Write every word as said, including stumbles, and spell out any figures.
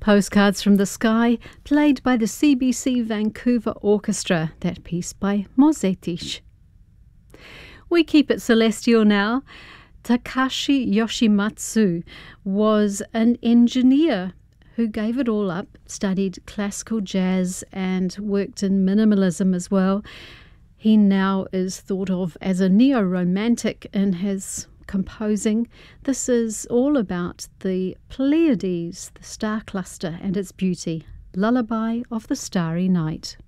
Postcards from the Sky, played by the C B C Vancouver Orchestra, that piece by Mozetish. We keep it celestial now. Takashi Yoshimatsu was an engineer who gave it all up, studied classical jazz and worked in minimalism as well. He now is thought of as a neo-romantic in his composing. This is all about the Pleiades, the star cluster and its beauty. Lullaby of the Starry Night.